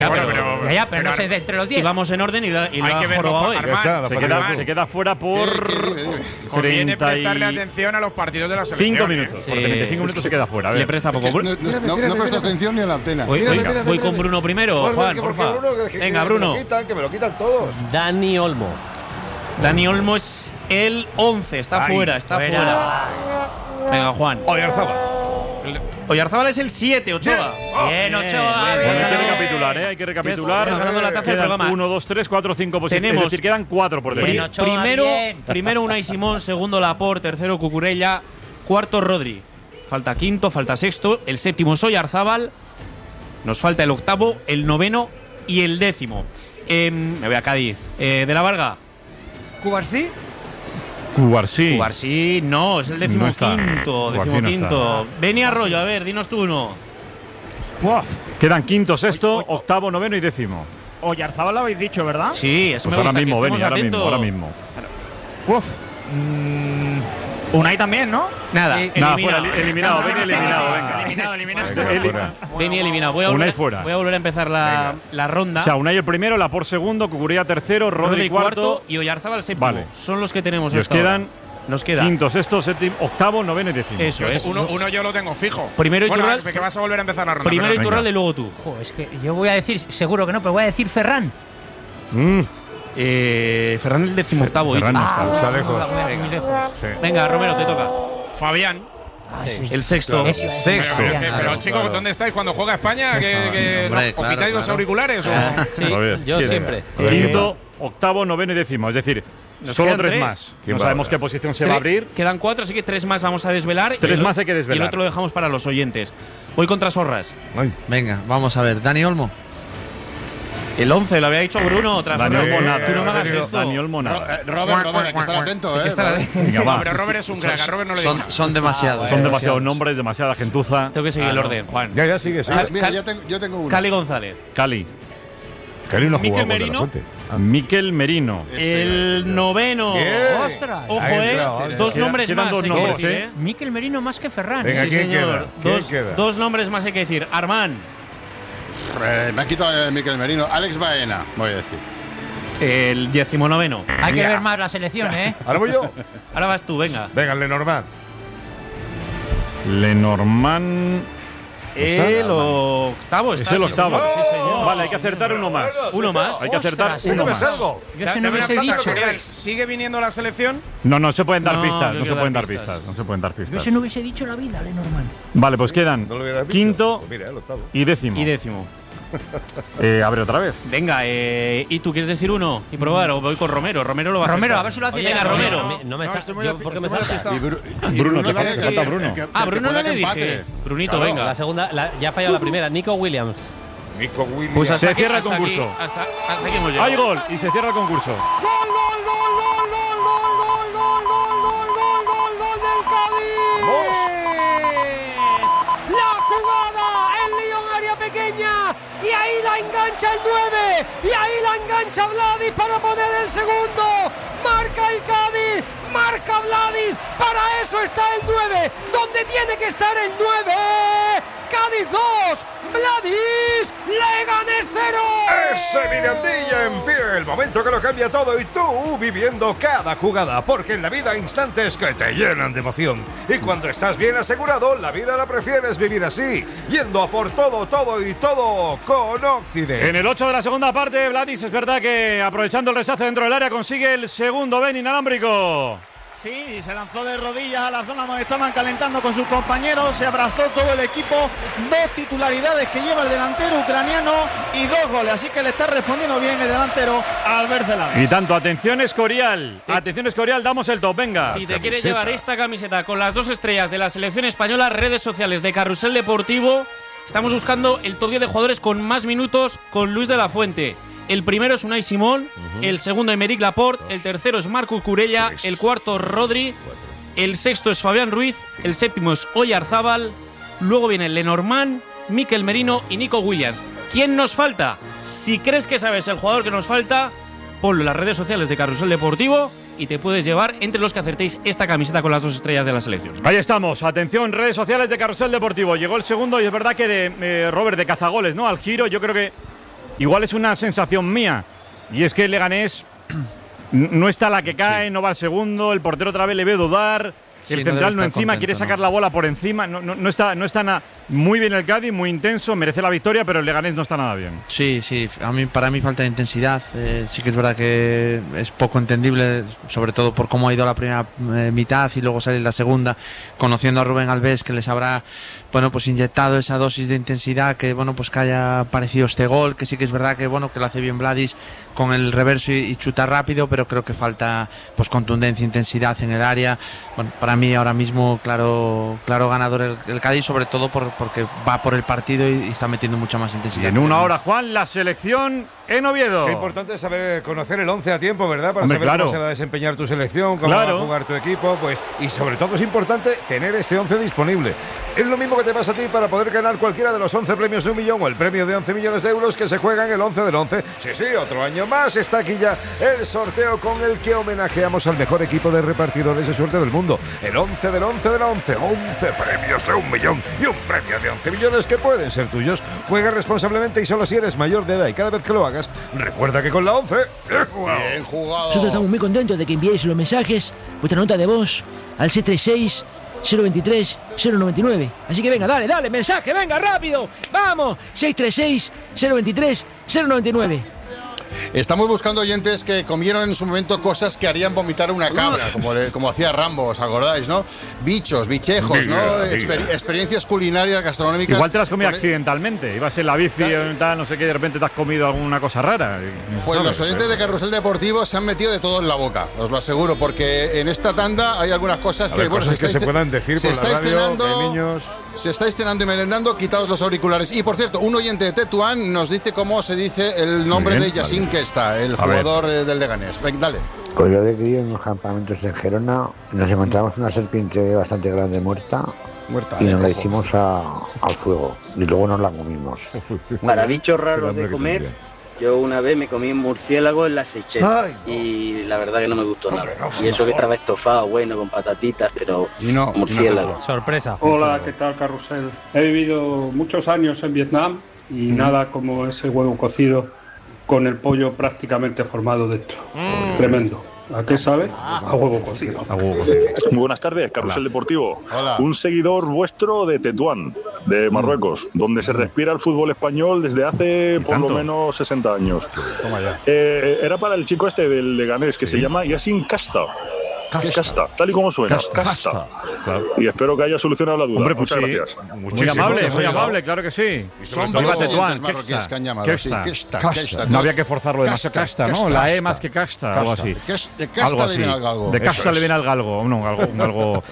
Pero no sé, de entre los 10. Y vamos en orden y lo hay que verlo hoy. Se queda fuera por. Conviene prestarle atención a los partidos de la selección. 5 minutos. Por 35 minutos se queda fuera. A ver. Le presta poco. No presta atención ni a la antena. Voy con Bruno primero. Juan, por favor. Venga, Bruno. Que me lo quitan todos. Dani Olmo. Dani Olmo es el 11. Está fuera. Venga, Juan. Oyarzábal es el 7, Ochoa. Bien, Ochoa. Bueno, hay que recapitular, Hay que recapitular. Quedan 1, 2, 3, 4, 5 posibles. Es decir, quedan 4 por definir. Primero Unai Simón, segundo Laporte, tercero Cucurella, cuarto Rodri. Falta quinto, falta sexto. El séptimo es Oyarzábal. Nos falta el octavo, el noveno y el décimo. Me voy a Cádiz. De la Varga. ¿Cubarsí? Cubarsí, no, es el decimoquinto. No Beni Arroyo, a ver, dinos tú uno. Quedan quinto, sexto, octavo, noveno y décimo. Oyarzábal lo habéis dicho, ¿verdad? Sí, eso pues me gusta, ahora mismo, Beni, ahora mismo. Unai también, ¿no? Nada, eliminado. Beni eliminado, venga. Beni eliminado. Voy a volver a empezar la ronda. O sea, Unai el primero, Laporte segundo, Cucurella tercero, Rodri cuarto y Oyarzábal séptimo. Vale. Son los que tenemos. Nos queda quinto, sexto, séptimo, octavo, noveno y décimo. Eso es. Uno yo lo tengo fijo. Primero Iturralde. Que vas a volver a empezar la ronda. Primero Iturralde y luego tú. Es que yo voy a decir, seguro que no, pero voy a decir Ferran. Ferran el decimoctavo. Ferran está lejos. Muy lejos. Venga, Romero, te toca. Fabián. El sexto. Pero chicos, ¿dónde estáis cuando juega España? ¿Os quitáis los auriculares? Yo siempre. Quinto, octavo, noveno y décimo. Es decir, solo 3 más. No sabemos qué posición se va a abrir. Quedan 4, así que 3 más vamos a desvelar. 3 más hay que desvelar. Y el otro lo dejamos para los oyentes. Voy contra Sorras. Venga, vamos a ver. Dani Olmo. El 11, lo había dicho Bruno. Daniel Monada. Tú no me hagas esto. Daniel Monada. Robert, hay que estar atento, Venga, va. Pero Robert es un crack. A Robert no le digo. Son demasiados. Son demasiados nombres, demasiada gentuza. Tengo que seguir el orden, Juan. Ya sigue. Mira, yo tengo uno. Cali González. Cali no Miquel Merino. Miquel Merino. El noveno. ¡Ostras! Ojo, dos nombres más. Dos nombres, Miquel Merino más que Ferran. Venga, ¿quién señor. queda? Dos nombres más hay que decir. Armán. Me ha quitado Miquel Merino. Alex Baena, voy a decir. El 19. Hay que ver más la selección, ¿eh? Ahora voy yo. Ahora vas tú, venga. Venga, Lenormand. El octavo. Es el octavo. Sí, señor. Vale, hay que acertar uno más. Uno más. Hay que acertar uno más. Yo se no hubiese dicho. ¿Sigue viniendo la selección? No se pueden dar No, pistas. yo No se quiero pueden dar dar pistas. pistas. No se pueden dar pistas. Yo se no hubiese dicho la vida, Lenormand. Vale, pues quedan No lo hubiera dicho. quinto Pues mira, el octavo. y décimo. Abre otra vez. Venga, ¿y tú quieres decir uno y probar? ¿O voy con Romero? Romero lo va a Romero, acertar. a ver si lo hace. Venga, Romero. No me estoy muy ¿por qué me estoy muy salta? despistado. Bruno, te falta Bruno. Bruno no le dije. Brunito, Claro. venga. La segunda, ya ha fallado la primera. Nico Williams. Nico Williams. Pues Se aquí- cierra el hasta aquí- concurso. Hasta aquí hemos llegado. Hay gol y se cierra el concurso. La jugada, el Lyon área pequeña y ahí la engancha el 9 y ahí la engancha Vladis para poner el segundo. Marca el Cádiz, marca Vladis, para eso está el 9, donde tiene que estar el 9. Cádiz 2, Vladis, Leganés 0. Ese Mirandilla en pie, el momento que lo cambia todo y tú viviendo cada jugada, porque en la vida hay instantes que te llenan de emoción. Y cuando estás bien asegurado, la vida la prefieres vivir así, yendo a por todo y todo con Occident. En el 8 de la segunda parte, Vladis es verdad que aprovechando el rechace dentro del área consigue el segundo Ben inalámbrico. Sí, se lanzó de rodillas a la zona donde estaban calentando con sus compañeros, se abrazó todo el equipo, 2 titularidades que lleva el delantero ucraniano y 2 goles, así que le está respondiendo bien el delantero Albert Celades. Y tanto, atención Escorial, damos el top, venga. Si te quieres llevar esta camiseta con las 2 estrellas de la selección española, redes sociales de Carrusel Deportivo, estamos buscando el top 10 de jugadores con más minutos con Luis de la Fuente. El primero es Unai Simón, el segundo Aymeric Laporte, el tercero es Marc Cucurella, el cuarto Rodri, el sexto es Fabián Ruiz, el séptimo es Oyarzábal, luego viene Lenormand, Miquel Merino y Nico Williams. ¿Quién nos falta? Si crees que sabes el jugador que nos falta, ponlo en las redes sociales de Carrusel Deportivo y te puedes llevar entre los que acertéis esta camiseta con las 2 estrellas de la selección. Ahí estamos, atención, redes sociales de Carrusel Deportivo. Llegó el segundo y es verdad que de Robert de Cazagoles, ¿no? Al giro, yo creo que igual es una sensación mía, y es que el Leganés no está la que cae, no va al segundo, el portero otra vez le ve dudar. Sí, el central no encima, contento, quiere sacar la bola por encima. No está muy bien el Cádiz, muy intenso, merece la victoria, pero el Leganés no está nada bien. Sí, para mí falta de intensidad. Sí que es verdad que es poco entendible, sobre todo por cómo ha ido la primera mitad y luego salir la segunda, conociendo a Rubén Alves, que les habrá pues inyectado esa dosis de intensidad, que que haya aparecido este gol, que sí que es verdad que que lo hace bien Vladis con el reverso y chuta rápido, pero creo que falta contundencia, intensidad en el área. Para mí ahora mismo claro ganador el Cádiz, sobre todo porque va por el partido y está metiendo mucha más intensidad. Y en una hora, Juan, la selección en Oviedo. Qué importante es saber conocer el 11 a tiempo, ¿verdad? Para Hombre, saber claro. cómo se va a desempeñar tu selección, cómo va a jugar tu equipo, y sobre todo es importante tener ese 11 disponible. Es lo mismo que te pasa a ti para poder ganar cualquiera de los 11 premios de 1 millón o el premio de 11 millones de euros que se juegan el 11 del 11. Sí, otro año más está aquí ya el sorteo con el que homenajeamos al mejor equipo de repartidores de suerte del mundo. El 11 del 11 del 11. 11 premios de 1 millón y un premio de 11 millones que pueden ser tuyos. Juega responsablemente y solo si eres mayor de edad, y cada vez que lo hagas, recuerda que con la 11, bien jugado. Nosotros estamos muy contentos de que enviéis los mensajes, vuestra nota de voz, al 636-023-099. Así que venga, dale, mensaje, venga, rápido. Vamos, 636-023-099. Estamos buscando oyentes que comieron en su momento cosas que harían vomitar una cabra, como hacía Rambo, ¿os acordáis, no? Bichos, bichejos, ¿no? Experiencias culinarias, gastronómicas. Igual te las comí accidentalmente. Ibas en la bici, tal, no sé qué, de repente te has comido alguna cosa rara. Pues los oyentes de Carrusel Deportivo se han metido de todo en la boca, os lo aseguro, porque en esta tanda hay algunas cosas que, cosas que se puedan decir por la radio, de niños. Se estáis cenando y merendando, quitaos los auriculares. Y por cierto, un oyente de Tetuán nos dice cómo se dice el nombre de Yacine Questa, el jugador del Leganés. Dale. Pues yo he criado en unos campamentos en Gerona, nos encontramos una serpiente bastante grande muerta y nos la hicimos al fuego y luego nos la comimos. Para bichos raros de comer, yo una vez me comí un murciélago en la Seychelles y la verdad que no me gustó nada. Y eso que estaba estofado, bueno, con patatitas, pero murciélago. Sorpresa. Hola, ¿qué tal, Carrusel? He vivido muchos años en Vietnam y nada como ese huevo cocido con el pollo prácticamente formado dentro. Tremendo. ¿A qué sabe? A huevo cocido. Muy buenas tardes, Carrusel Deportivo. Hola. Un seguidor vuestro de Tetuán, de Marruecos, donde se respira el fútbol español desde hace por lo menos 60 años. Toma ya. Era para el chico este del Leganés, que se llama Yacine Questa. Casta, tal y como suena. Casta. Claro. Y espero que haya solucionado la duda. Hombre, pues muchas sí. gracias. Muy amable, claro que sí. Son varios oyentes marroquíes que han llamado. Questa. Questa. No había que forzarlo demasiado. Casta, ¿no? La E más que casta, algo así. De Casta le viene al galgo. De Casta le viene al galgo. No, algo.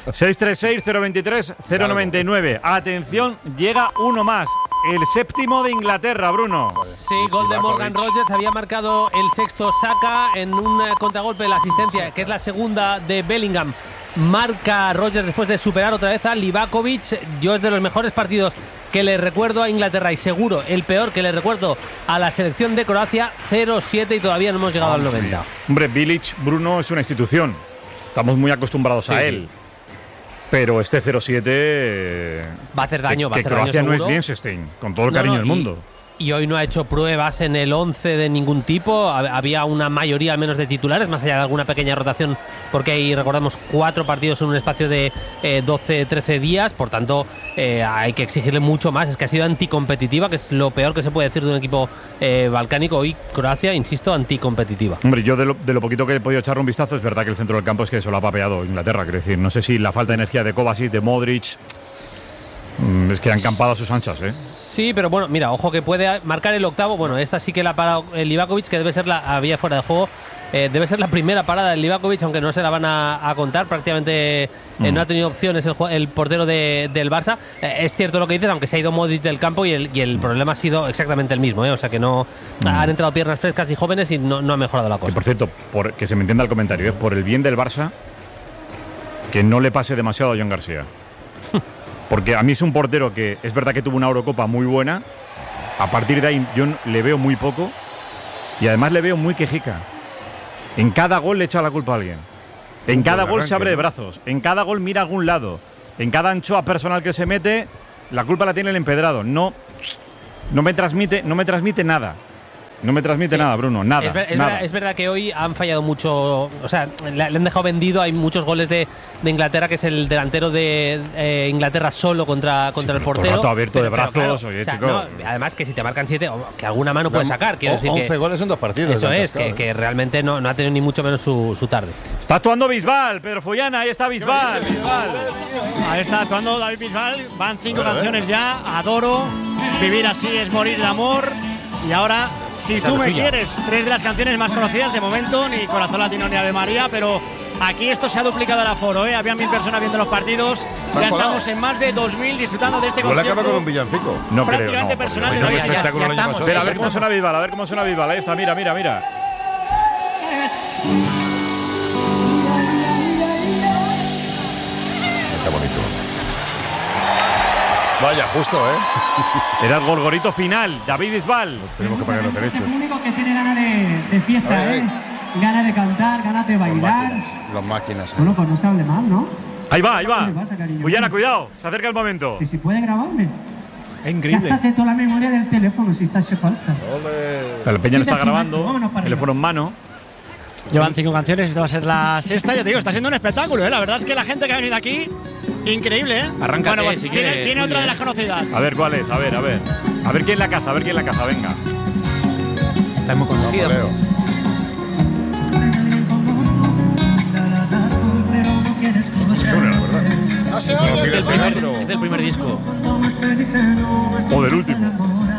636-023-099. Atención, llega uno más. El séptimo de Inglaterra, Bruno. Sí, gol de Morgan Rogers. Había marcado el sexto Saka en un contragolpe de la asistencia, que es la segunda de Bellingham. Marca Rogers después de superar otra vez a Livakovic. Yo es de los mejores partidos que le recuerdo a Inglaterra y seguro el peor que le recuerdo a la selección de Croacia. 0-7 y todavía no hemos llegado al 90. Hombre, Bilic, Bruno, es una institución. Estamos muy acostumbrados a él. Pero este 0-7 va a hacer daño, que Croacia no es Liechtenstein, con todo el cariño del mundo. Y hoy no ha hecho pruebas en el 11 de ningún tipo. Había una mayoría al menos de titulares, más allá de alguna pequeña rotación, porque ahí recordamos 4 partidos en un espacio de 12-13 días. Por tanto, hay que exigirle mucho más. Es que ha sido anticompetitiva, que es lo peor que se puede decir de un equipo balcánico. Hoy Croacia, insisto, anticompetitiva. Hombre, yo de lo poquito que he podido echarle un vistazo, es verdad que el centro del campo es que se lo ha papeado Inglaterra. Quiero decir, no sé si la falta de energía de Kovacic, de Modric, es que han campado a sus anchas, ¿eh? Sí, pero bueno, mira, ojo que puede marcar el octavo. Bueno, esta sí que la ha parado el Livakovic, que debe ser había fuera de juego. Debe ser la primera parada del Livakovic, aunque no se la van a contar. Prácticamente no ha tenido opciones el portero del Barça. Es cierto lo que dices, aunque se ha ido Modric del campo y el problema ha sido exactamente el mismo. O sea que no han entrado piernas frescas y jóvenes y no ha mejorado la cosa. Que por cierto, que se me entienda el comentario, por el bien del Barça, que no le pase demasiado a Joan García. Porque a mí es un portero que es verdad que tuvo una Eurocopa muy buena. A partir de ahí yo le veo muy poco. Y además le veo muy quejica. En cada gol le echa la culpa a alguien. En cada gol se abre de brazos. En cada gol mira a algún lado. En cada anchoa personal que se mete, la culpa la tiene el empedrado. No me transmite nada. No me transmite nada, Bruno, nada. Es verdad que hoy han fallado mucho, o sea, le han dejado vendido. Hay muchos goles de Inglaterra, que es el delantero de Inglaterra solo contra el portero. Rato abierto de brazos, claro, oye, o sea, chico. no, además que si te marcan 7, que alguna mano puedes sacar. Quiero decir 11 goles en 2 partidos. Eso es, que realmente no ha tenido ni mucho menos su tarde. Está actuando Bisbal, Pedro Follana, ahí está Bisbal. Ahí está actuando David Bisbal. Van 5 canciones ya. Adoro, Vivir así es morir de amor. Y ahora, Si tú me quieres, 3 de las canciones más conocidas de momento, ni Corazón Latino ni Ave María, pero aquí esto se ha duplicado el aforo, ¿eh? Había 1000 personas viendo los partidos, ya estamos en más de 2000 disfrutando de este concierto. acaba con un villancico. No prácticamente creo, personal. No, ya estamos. Pero a ver cómo suena Bisbal, a ver cómo suena Bisbal. Ahí está, mira. Está bonito. Vaya, justo, ¿eh? Era el gorgorito final, David Bisbal. Tenemos que pagar los derechos. El único que tiene ganas de fiesta, ¿eh? Ganas de cantar, ganas de bailar. Los máquinas. Bueno, pues no se hable más, ¿no? Ahí va. ¿Qué le pasa, cariño? Fullana, cuidado, se acerca el momento. ¿Y si puede grabarme? Es increíble. Gástate toda la memoria del teléfono si te hace falta. El Peña está grabando, teléfono en mano. Llevan 5 canciones, esta va a ser la sexta. Ya te digo, está siendo un espectáculo, ¿eh? La verdad es que la gente que ha venido aquí, increíble, ¿eh? Arráncate, bueno, pues si viene, quieres, viene otra de las conocidas. A ver cuál es, a ver. A ver quién la caza, venga. Está muy conocido. No se oye. Es del primer disco. O del último.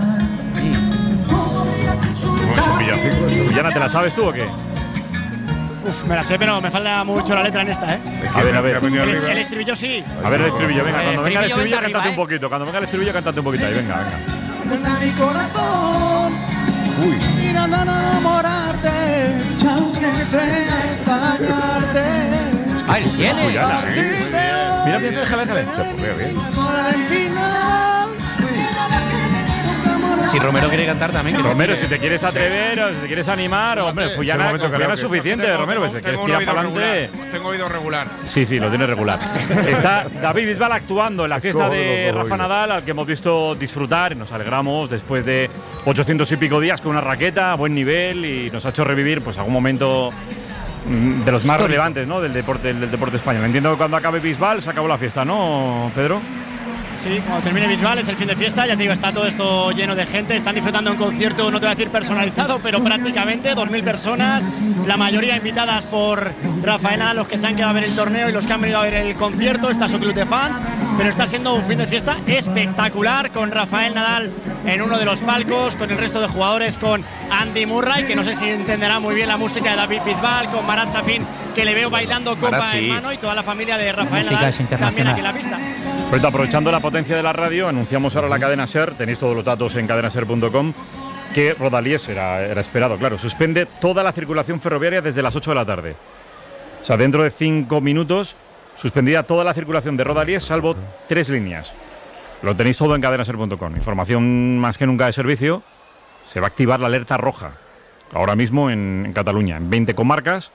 Fullana, ¿te la sabes tú o qué? Uf, me la sé, pero me falta mucho la letra en esta, ¿eh? A ver. El estribillo sí. A ver el estribillo, venga. Cuando venga el estribillo, arriba, cántate un poquito. Cuando venga el estribillo, cántate un poquito ahí, venga. Está mi corazón. Uy. Mirando a enamorarte. Que sea extrañarte. Ay, ¿quién es? Fullana, sí. Mira, déjale. Si Romero quiere cantar también. Que Romero, si te quieres atrever o si te quieres animar, hombre, Fullana es suficiente, Romero. Si quieres tirar para adelante. Tengo oído regular. Sí, lo tiene regular. Está David Bisbal actuando en la fiesta de Rafa Nadal, al que hemos visto disfrutar. Nos alegramos después de 800 y pico días con una raqueta a buen nivel y nos ha hecho revivir pues algún momento de los más relevantes, ¿no? del deporte español. Entiendo que cuando acabe Bisbal se acabó la fiesta, ¿no, Pedro? Sí, cuando termine Bisbal es el fin de fiesta, ya te digo, está todo esto lleno de gente, están disfrutando de un concierto, no te voy a decir personalizado, pero prácticamente 2000 personas, la mayoría invitadas por Rafael Nadal, los que se han quedado a ver el torneo y los que han venido a ver el concierto, está su club de fans, pero está siendo un fin de fiesta espectacular con Rafael Nadal en uno de los palcos, con el resto de jugadores, con Andy Murray, que no sé si entenderá muy bien la música de David Bisbal, con Marat Safin, que le veo bailando copa en mano, y toda la familia de Rafael Nadal también aquí en la pista. Ahorita, aprovechando la potencia de la radio, anunciamos ahora la cadena SER, tenéis todos los datos en cadenaser.com, que Rodalies era esperado, claro, suspende toda la circulación ferroviaria desde las 8 de la tarde. O sea, dentro de 5 minutos, suspendida toda la circulación de Rodalies, salvo 3 líneas. Lo tenéis todo en cadenaser.com. Información más que nunca de servicio. Se va a activar la alerta roja, ahora mismo en Cataluña, en 20 comarcas.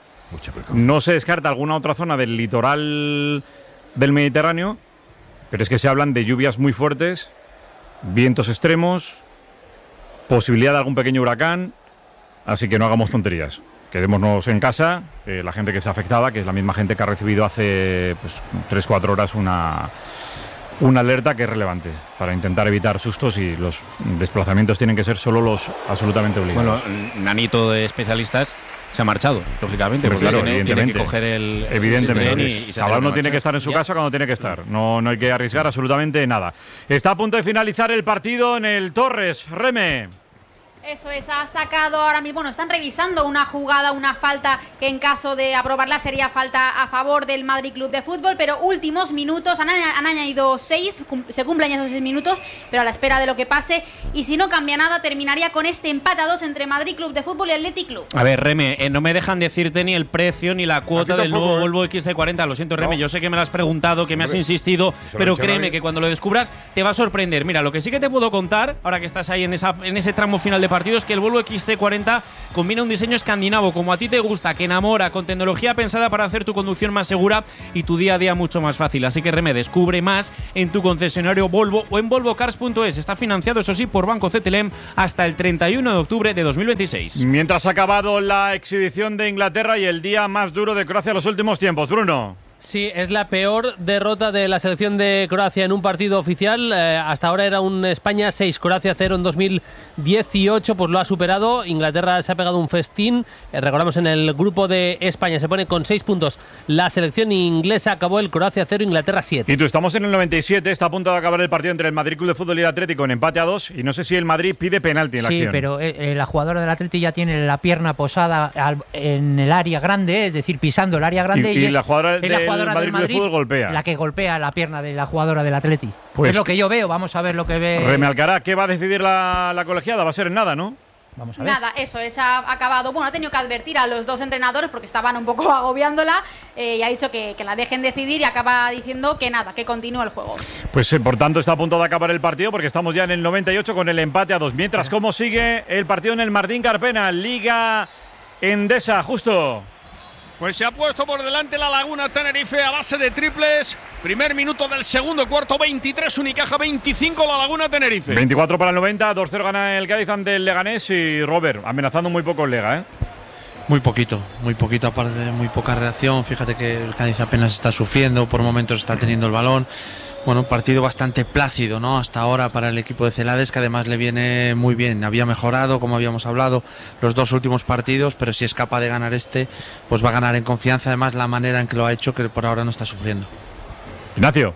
No se descarta alguna otra zona del litoral del Mediterráneo, pero es que se hablan de lluvias muy fuertes, vientos extremos, posibilidad de algún pequeño huracán, así que no hagamos tonterías. Quedémonos en casa, la gente que está afectada, que es la misma gente que ha recibido hace 3-4 horas una alerta que es relevante para intentar evitar sustos, y los desplazamientos tienen que ser solo los absolutamente obligados. Bueno, Nanito de especialistas se ha marchado, lógicamente, porque claro, tiene que coger el evidentemente. y Cada uno tiene que estar en su casa cuando tiene que estar. No hay que arriesgar absolutamente nada. Está a punto de finalizar el partido en el Torres. Reme. Eso es, ha sacado ahora mismo, bueno, están revisando una jugada, una falta que en caso de aprobarla sería falta a favor del Madrid Club de Fútbol, pero últimos minutos, han añadido 6, se cumplen ya esos 6 minutos, pero a la espera de lo que pase, y si no cambia nada, terminaría con este empate a 2 entre Madrid Club de Fútbol y Athletic Club. A ver, Reme, no me dejan decirte ni el precio ni la cuota del nuevo Volvo XC40, lo siento, Reme, yo sé que me lo has preguntado, que me has insistido, pero créeme que cuando lo descubras te va a sorprender. Mira, lo que sí que te puedo contar, ahora que estás ahí en ese tramo final de partido es que el Volvo XC40 combina un diseño escandinavo como a ti te gusta, que enamora, con tecnología pensada para hacer tu conducción más segura y tu día a día mucho más fácil. Así que Reme, descubre más en tu concesionario Volvo o en volvocars.es. Está financiado, eso sí, por Banco CTLM hasta el 31 de octubre de 2026. Mientras ha acabado la exhibición de Inglaterra y el día más duro de Croacia en los últimos tiempos, Bruno. Sí, es la peor derrota de la selección de Croacia en un partido oficial. Hasta ahora era un España 6, Croacia 0 en 2018, pues lo ha superado. Inglaterra se ha pegado un festín. Recordamos, en el grupo de España se pone con 6 puntos. La selección inglesa acabó el Croacia 0, Inglaterra 7. Y tú, estamos en el 97, está a punto de acabar el partido entre el Madrid Club de Fútbol y el Atlético en empate a 2, y no sé si el Madrid pide penalti en la acción. Sí, pero la jugadora del Atlético ya tiene la pierna posada en el área grande, es decir, pisando el área grande. Y la jugadora del Madrid Club de Fútbol golpea. La que golpea la pierna de la jugadora del Atleti. Pues es lo que yo veo, vamos a ver lo que ve. Reme Alcaraz, ¿qué va a decidir la colegiada? Va a ser en nada, ¿no? Vamos a ver. Nada, eso, ha acabado. Bueno, ha tenido que advertir a los dos entrenadores porque estaban un poco agobiándola y ha dicho que la dejen decidir y acaba diciendo que nada, que continúe el juego. Pues por tanto está a punto de acabar el partido porque estamos ya en el 98 con el empate a 2. Mientras, ¿cómo sigue el partido en el Martín Carpena? Liga Endesa, Justo. Pues se ha puesto por delante la Laguna Tenerife a base de triples. Primer minuto del segundo cuarto, 23 Unicaja, 25 la Laguna Tenerife. 24 para el 90, 2-0 gana el Cádiz ante el Leganés y Robert, amenazando muy poco el Lega, ¿eh? Muy poquito, aparte de muy poca reacción. Fíjate que el Cádiz apenas está sufriendo, por momentos está teniendo el balón. Bueno, partido bastante plácido, ¿no? Hasta ahora para el equipo de Celades, que además le viene muy bien. Había mejorado, como habíamos hablado, los dos últimos partidos, pero si es capaz de ganar este, pues va a ganar en confianza. Además, la manera en que lo ha hecho, que por ahora no está sufriendo. Ignacio.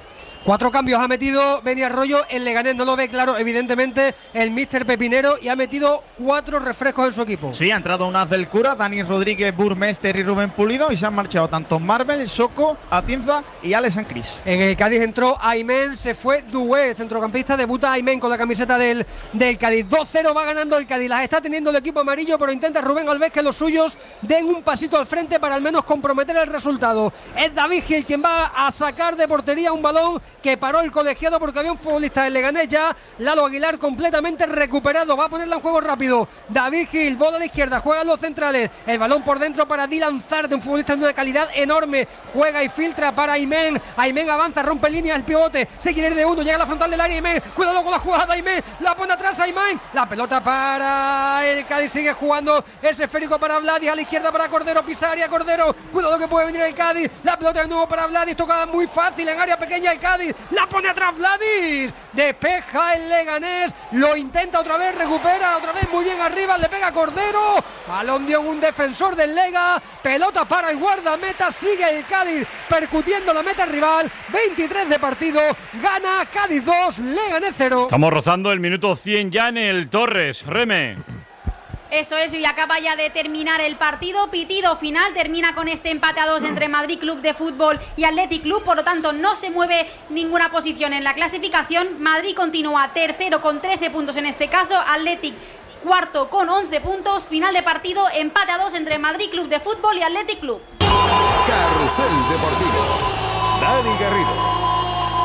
4 cambios ha metido Beni Arroyo, el Leganés no lo ve claro, evidentemente, el míster Pepinero, y ha metido 4 refrescos en su equipo. Sí, ha entrado un as del Cura, Dani Rodríguez, Burmester y Rubén Pulido, y se han marchado tanto Marvel, Soco, Atienza y Alex Cris. En el Cádiz entró Aymen, se fue Dué, el centrocampista, debuta Aymen con la camiseta del Cádiz. 2-0 va ganando el Cádiz, las está teniendo el equipo amarillo, pero intenta Rubén Alves que los suyos den un pasito al frente para al menos comprometer el resultado. Es David Gil quien va a sacar de portería un balón que paró el colegiado porque había un futbolista del Leganés ya. Lalo Aguilar completamente recuperado, va a ponerla en juego rápido. David Gil, bola a la izquierda, juegan los centrales, el balón por dentro para Dylan Zarte, un futbolista de una calidad enorme, juega y filtra para Aymen. Aymen avanza, rompe línea, el pivote, se quiere ir de uno, llega a la frontal del área Aymen, cuidado con la jugada Aymen, la pone atrás Aymen, la pelota para el Cádiz, sigue jugando ese esférico para Vladis, a la izquierda para Cordero, pisa área Cordero, cuidado que puede venir el Cádiz, la pelota de nuevo para Vladis, tocada muy fácil en área pequeña el Cádiz, la pone atrás Vladis, despeja el Leganés, lo intenta otra vez, recupera otra vez muy bien arriba, le pega Cordero, balón dio un defensor del Lega, pelota para el guardameta, sigue el Cádiz percutiendo la meta rival, 23 de partido, gana Cádiz 2, Leganés 0. Estamos rozando el minuto 100 ya en el Torres, Reme. Eso, y acaba ya de terminar el partido. Pitido final, termina con este empate a 2 entre Madrid Club de Fútbol y Athletic Club, por lo tanto no se mueve ninguna posición en la clasificación. Madrid continúa tercero con 13 puntos en este caso, Athletic cuarto con 11 puntos. Final de partido, empate a 2 entre Madrid Club de Fútbol y Athletic Club. Carrusel Deportivo, Dani Garrido.